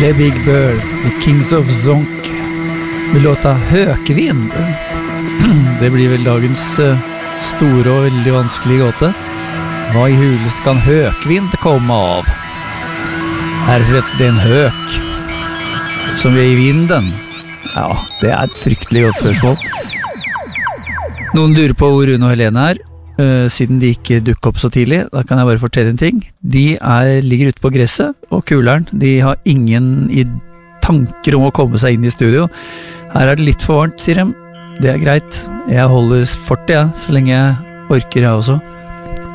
The Big Bird, The Kings of Zonk, med låta Høkvind. Det blir vel dagens store og veldig vanskelige gåte. Hva I huleste kan høkvind komme av? Det en høk som vi I vinden? Ja, det et fryktelig godt spørsmål. Noen lurer på hvor Rune og Helene siden de ikke dukker opp så tidlig. Da kan jeg bare fortelle en ting. De ligger ute på gresset, og kuleren, de har ingen tanker om å komme seg inn I studio. Her det litt for varmt, sier de. Det greit. Jeg holder fortet, så lenge jeg orker jeg også.